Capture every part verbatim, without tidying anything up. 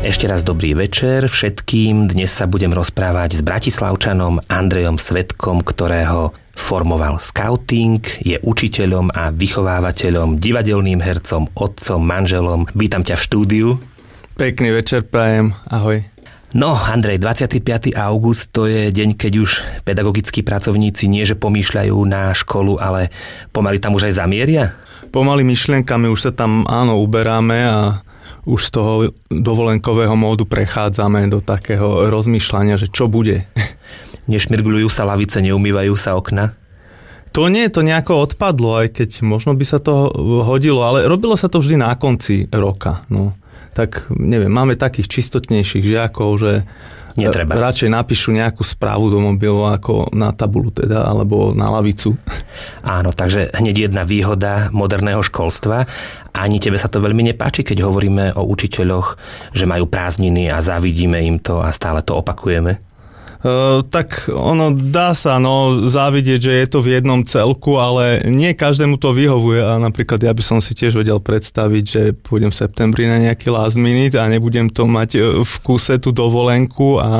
Ešte raz dobrý večer všetkým. Dnes sa budem rozprávať s bratislavčanom Andrejom Svetkom, ktorého formoval skauting, je učiteľom a vychovávateľom, divadelným hercom, otcom, manželom. Vítam ťa v štúdiu. Pekný večer prajem, ahoj. No, Andrej, dvadsiateho piateho augusta to je deň, keď už pedagogickí pracovníci nie že pomýšľajú na školu, ale pomaly tam už aj zamieria? Pomaly myšlienkami už sa tam, áno, uberáme a už z toho dovolenkového módu prechádzame do takého rozmýšľania, že čo bude. Nešmirgľujú sa lavice, neumývajú sa okna? To nie, to nejako odpadlo, aj keď možno by sa to hodilo, ale robilo sa to vždy na konci roka. No. Tak neviem, máme takých čistotnejších žiakov, že netreba. Radšej napíšu nejakú správu do mobilu ako na tabulu teda, alebo na lavicu. Áno, takže hneď jedna výhoda moderného školstva. Ani tebe sa to veľmi nepáči, keď hovoríme o učiteľoch, že majú prázdniny a závidíme im to a stále to opakujeme? Uh, tak ono dá sa no, závidieť, že je to v jednom celku, ale nie každému to vyhovuje a napríklad ja by som si tiež vedel predstaviť, že pôjdem v septembri na nejaký last minute a nebudem to mať v kuse tú dovolenku a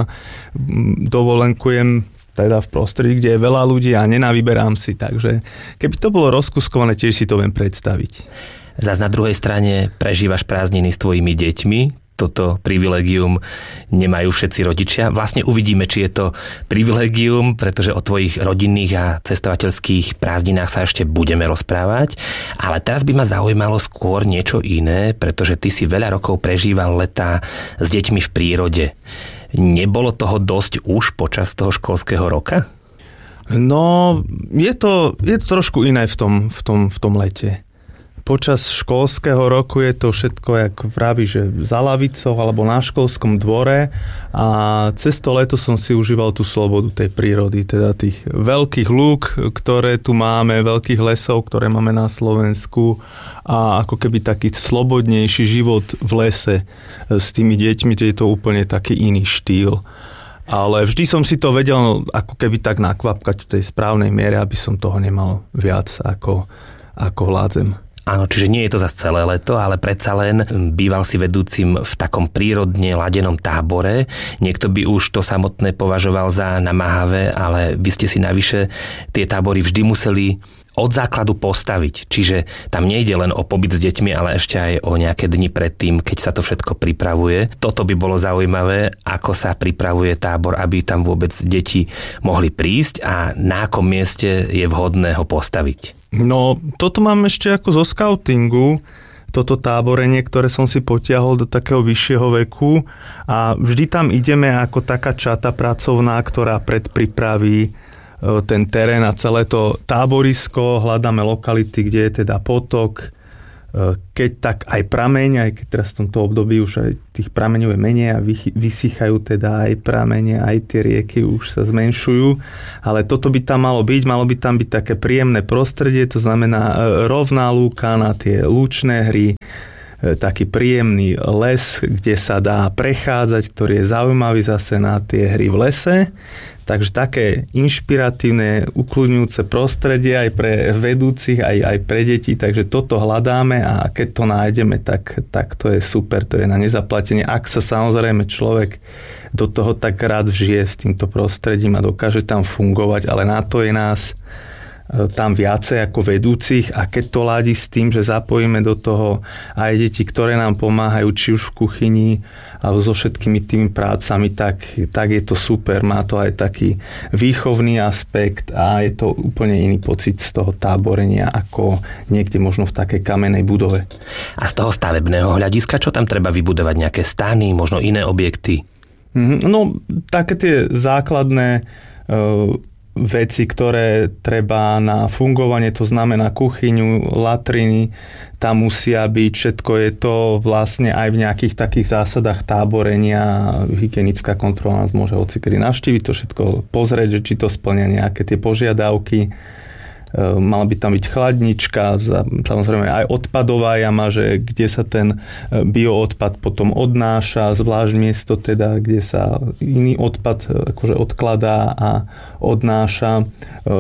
dovolenkujem teda v prostredí, kde je veľa ľudí a nenavyberám si, takže keby to bolo rozkuskované, tiež si to viem predstaviť. Zas na druhej strane prežívaš prázdniny s tvojimi deťmi. Toto privilegium nemajú všetci rodičia. Vlastne uvidíme, či je to privilegium, pretože o tvojich rodinných a cestovateľských prázdninách sa ešte budeme rozprávať. Ale teraz by ma zaujímalo skôr niečo iné, pretože ty si veľa rokov prežíval letá s deťmi v prírode. Nebolo toho dosť už počas toho školského roka? No, je to, je to trošku iné v tom, v tom, v tom lete. Počas školského roku je to všetko, jak vraví, že za lavicou alebo na školskom dvore a cez to leto som si užíval tú slobodu tej prírody, teda tých veľkých lúk, ktoré tu máme, veľkých lesov, ktoré máme na Slovensku a ako keby taký slobodnejší život v lese s tými deťmi, je to úplne taký iný štýl. Ale vždy som si to vedel ako keby tak nakvapkať v tej správnej miere, aby som toho nemal viac ako, ako vládzem. Áno, čiže nie je to zase celé leto, ale predsa len býval si vedúcim v takom prírodne ladenom tábore. Niekto by už to samotné považoval za namáhavé, ale vy ste si navyše tie tábory vždy museli od základu postaviť. Čiže tam nejde len o pobyt s deťmi, ale ešte aj o nejaké dni predtým, keď sa to všetko pripravuje. Toto by bolo zaujímavé, ako sa pripravuje tábor, aby tam vôbec deti mohli prísť a na akom mieste je vhodné ho postaviť. No, toto mám ešte ako zo skautingu, toto táborenie, ktoré som si potiahol do takého vyššieho veku a vždy tam ideme ako taká čata pracovná, ktorá predpripraví ten terén a celé to táborisko, hľadáme lokality, kde je teda potok, keď tak aj prameň, aj keď teraz v tomto období už aj tých prameňov je menej a vysychajú teda aj pramene, aj tie rieky už sa zmenšujú, ale toto by tam malo byť, malo by tam byť také príjemné prostredie, to znamená rovná lúka na tie lúčne hry, taký príjemný les, kde sa dá prechádzať, ktorý je zaujímavý zase na tie hry v lese. Takže také inšpiratívne, ukľudňujúce prostredie aj pre vedúcich, aj, aj pre deti. Takže toto hľadáme a keď to nájdeme, tak, tak to je super, to je na nezaplatenie. Ak sa samozrejme človek do toho tak rád vžije s týmto prostredím a dokáže tam fungovať, ale na to je nás tam viacej ako vedúcich a keď to ladí s tým, že zapojíme do toho aj deti, ktoré nám pomáhajú či už v kuchyni alebo so všetkými tými prácami, tak, tak je to super, má to aj taký výchovný aspekt a je to úplne iný pocit z toho táborenia ako niekde možno v takej kamennej budove. A z toho stavebného hľadiska, čo tam treba vybudovať, nejaké stany, možno iné objekty? No, také tie základné veci, ktoré treba na fungovanie, to znamená kuchyňu, latriny, tam musia byť, všetko je to vlastne aj v nejakých takých zásadách táborenia, hygienická kontrola nás môže hocikedy navštíviť, to všetko pozrieť, že či to spĺňa nejaké tie požiadavky. mala by tam byť chladnička, samozrejme aj odpadová jama, že kde sa ten bioodpad potom odnáša, zvlášť miesto teda, kde sa iný odpad akože odkladá a odnáša.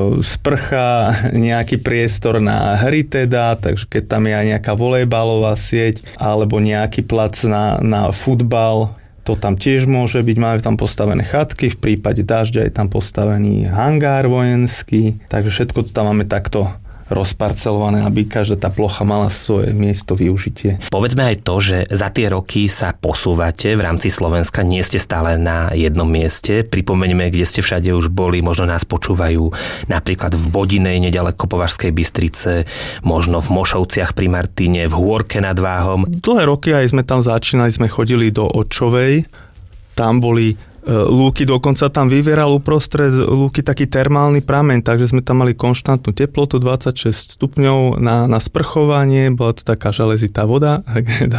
Sprcha, nejaký priestor na hry teda, takže keď tam je aj nejaká volejbalová sieť alebo nejaký plac na, na futbal, to tam tiež môže byť, máme tam postavené chatky, v prípade dažďa je tam postavený hangár vojenský, takže všetko to tam máme takto rozparcelované, aby každá tá plocha mala svoje miesto využitie. Povedzme aj to, že za tie roky sa posúvate v rámci Slovenska, nie ste stále na jednom mieste. Pripomeňme, kde ste všade už boli, možno nás počúvajú napríklad v Bodinej, nedaleko Považskej Bystrice, možno v Mošovciach pri Martine, v Hôrke nad Váhom. Dlhé roky aj sme tam začínali, sme chodili do Očovej, tam boli lúky, dokonca tam vyvieral uprostred lúky taký termálny prameň, takže sme tam mali konštantnú teplotu dvadsaťšesť stupňov na, na sprchovanie, bola to taká železitá voda,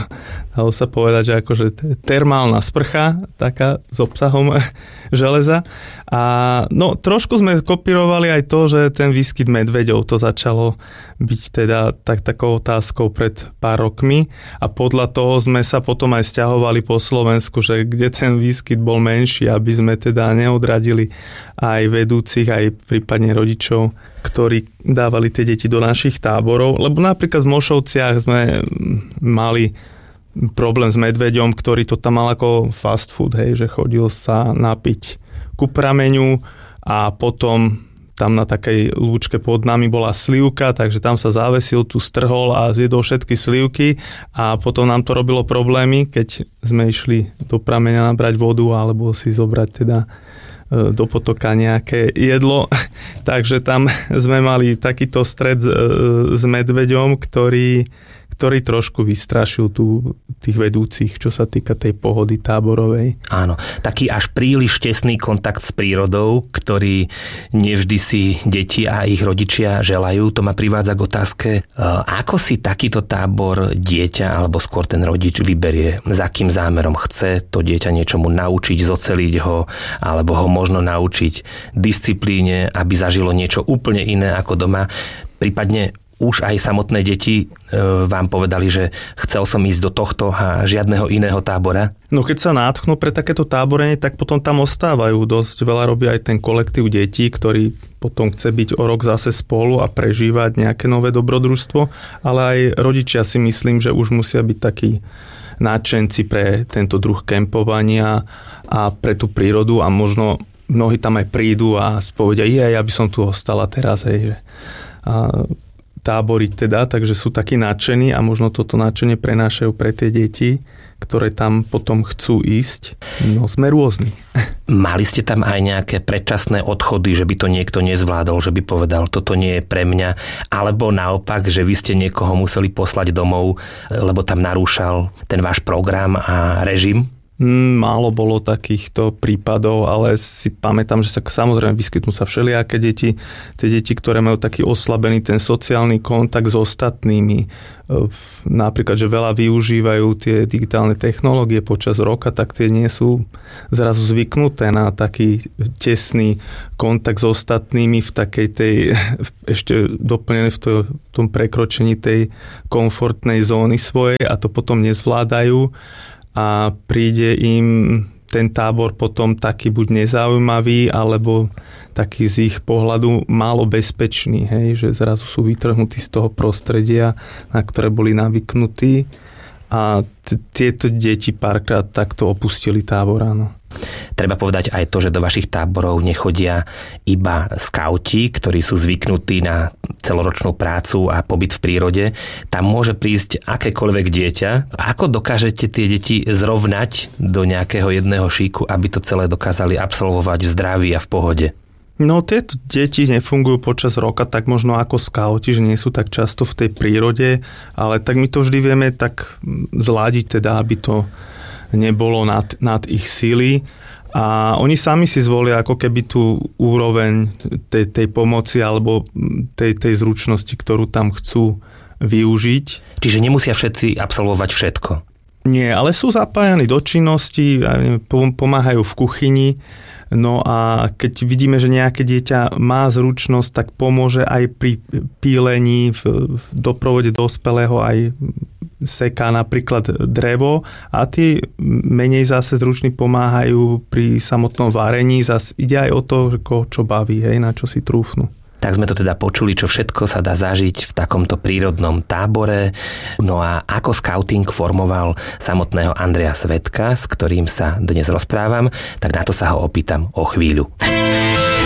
dalo sa povedať, že akože termálna sprcha, taká s obsahom železa. A no, trošku sme kopírovali aj to, že ten výskyt medveďov, to začalo byť teda tak, takou otázkou pred pár rokmi a podľa toho sme sa potom aj sťahovali po Slovensku, že kde ten výskyt bol menší, aby sme teda neodradili aj vedúcich, aj prípadne rodičov, ktorí dávali tie deti do našich táborov. Lebo napríklad v Mošovciach sme mali problém s medveďom, ktorý to tam mal ako fast food, hej, že chodil sa napiť ku prameňu a potom tam na takej lúčke pod nami bola slivka, takže tam sa zavesil, tu strhol a zjedol všetky slivky a potom nám to robilo problémy, keď sme išli do prameňa nabrať vodu alebo si zobrať teda do potoka nejaké jedlo. Takže tam sme mali takýto stret s medveďom, ktorý, ktorý trošku vystrašil tu tých vedúcich, čo sa týka tej pohody táborovej. Áno, taký až príliš tesný kontakt s prírodou, ktorý nevždy si deti a ich rodičia želajú. To ma privádza k otázke, ako si takýto tábor dieťa alebo skôr ten rodič vyberie, za akým zámerom chce to dieťa niečomu naučiť, zoceliť ho, alebo ho možno naučiť disciplíne, aby zažilo niečo úplne iné ako doma. Prípadne už aj samotné deti vám povedali, že chcel som ísť do tohto a žiadneho iného tábora? No keď sa nátchnú pre takéto táborenie, tak potom tam ostávajú. Dosť veľa robí aj ten kolektív detí, ktorý potom chce byť o rok zase spolu a prežívať nejaké nové dobrodružstvo. Ale aj rodičia si myslím, že už musia byť takí nadšenci pre tento druh kempovania a pre tú prírodu a možno mnohí tam aj prídu a spovedia, je, ja by som tu ostala teraz, hej, že a táboriť teda, takže sú takí nadšení a možno toto nadšenie prenášajú pre tie deti, ktoré tam potom chcú ísť. No sme rôzni. Mali ste tam aj nejaké predčasné odchody, že by to niekto nezvládol, že by povedal, toto nie je pre mňa, alebo naopak, že vy ste niekoho museli poslať domov, lebo tam narúšal ten váš program a režim? Málo bolo takýchto prípadov, ale si pamätám, že sa samozrejme vyskytnú sa všelijaké deti. Tie deti, ktoré majú taký oslabený ten sociálny kontakt s ostatnými. Napríklad, že veľa využívajú tie digitálne technológie počas roka, tak tie nie sú zrazu zvyknuté na taký tesný kontakt s ostatnými v takej tej, ešte doplnené v, to, v tom prekročení tej komfortnej zóny svojej a to potom nezvládajú. A príde im ten tábor potom taký buď nezaujímavý, alebo taký z ich pohľadu málo bezpečný, hej, že zrazu sú vytrhnutí z toho prostredia, na ktoré boli navyknutí a t- tieto deti párkrát takto opustili tábor, áno. Treba povedať aj to, že do vašich táborov nechodia iba skauti, ktorí sú zvyknutí na celoročnú prácu a pobyt v prírode. Tam môže prísť akékoľvek dieťa. Ako dokážete tie deti zrovnať do nejakého jedného šíku, aby to celé dokázali absolvovať v zdraví a v pohode? No tieto deti nefungujú počas roka tak možno ako skauti, že nie sú tak často v tej prírode, ale tak my to vždy vieme tak zladiť teda, aby to nebolo nad, nad ich síly a oni sami si zvolia ako keby tú úroveň tej, tej pomoci alebo tej, tej zručnosti, ktorú tam chcú využiť. Čiže nemusia všetci absolvovať všetko? Nie, ale sú zapájani do činnosti, pomáhajú v kuchyni. No a keď vidíme, že nejaké dieťa má zručnosť, tak pomôže aj pri pílení v, v doprovode dospelého, aj seká napríklad drevo a tí menej zase zruční pomáhajú pri samotnom varení. Zase ide aj o to, čo baví, hej, na čo si trúfnu. Tak sme to teda počuli, čo všetko sa dá zažiť v takomto prírodnom tábore. No a ako skauting formoval samotného Andreja Svedka, s ktorým sa dnes rozprávam, tak na to sa ho opýtam o chvíľu.